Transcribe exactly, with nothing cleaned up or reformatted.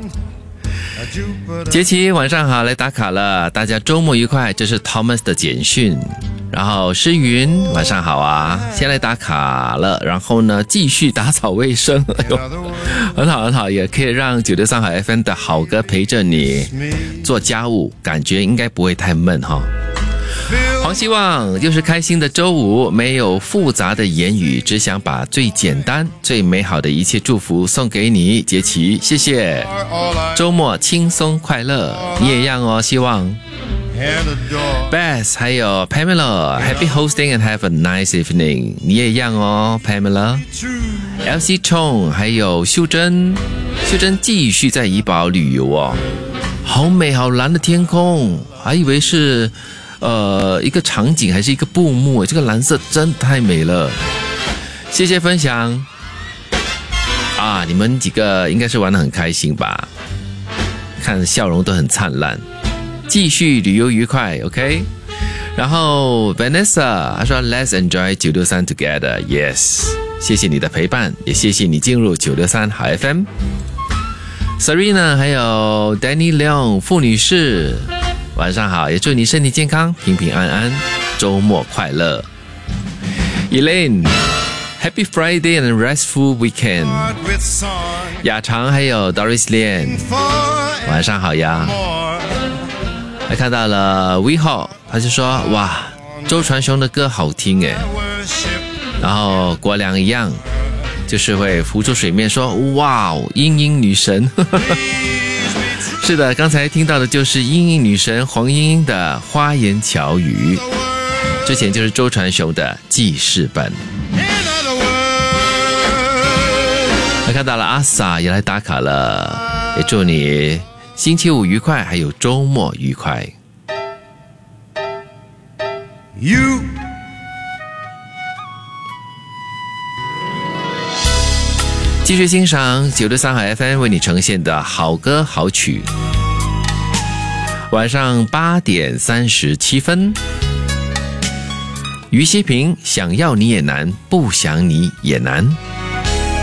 杰奇晚上好，来打卡了，大家周末愉快，这是 Thomas 的简讯。然后诗云晚上好啊，先来打卡了，然后呢继续打扫卫生，哎呦，很好很好，也可以让九六三好 F M 的好歌陪着你做家务，感觉应该不会太闷哈。黄希望又是开心的周五，没有复杂的言语，只想把最简单最美好的一切祝福送给你，杰奇，谢谢。周末轻松快乐，你也一样哦，希望。Beth 还有 Pamela Happy hosting and have a nice evening， 你也一样哦 Pamela。 L C Chong 还有秀珍，秀珍继续在怡保旅游哦，好美好蓝的天空，还以为是呃一个场景还是一个布幕，这个蓝色真太美了，谢谢分享啊！你们几个应该是玩得很开心吧，看笑容都很灿烂，继续旅游愉快 OK。 然后 Vanessa 她说 Let's enjoy 九六三 together， Yes， 谢谢你的陪伴，也谢谢你进入九六三好 F M。 Serena 还有 Danny Leong 傅女士晚上好，也祝你身体健康平平安安，周末快乐。 Elaine Happy Friday and restful weekend。 雅长还有 Doris Lian 晚上好呀。还看到了 WeHo， 他就说哇，周传雄的歌好听诶，然后国良一样就是会浮出水面说哇，英英女神是的，刚才听到的就是英英女神黄莺莺的花言巧语，之前就是周传雄的记事本。还看到了阿 sa 也来打卡了，也祝你星期五愉快，还有周末愉快。You 继续欣赏九六三好 F M 为你呈现的好歌好曲。晚上八点三十七分，于西平，想要你也难，不想你也难。